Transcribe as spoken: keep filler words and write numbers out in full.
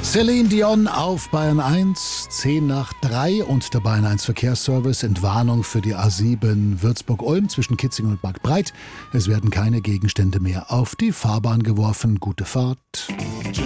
Celine Dion auf Bayern eins, zehn nach drei und der Bayern eins Verkehrsservice. Entwarnung für die A sieben Würzburg-Ulm zwischen Kitzingen und Marktbreit. Es werden keine Gegenstände mehr auf die Fahrbahn geworfen. Gute Fahrt.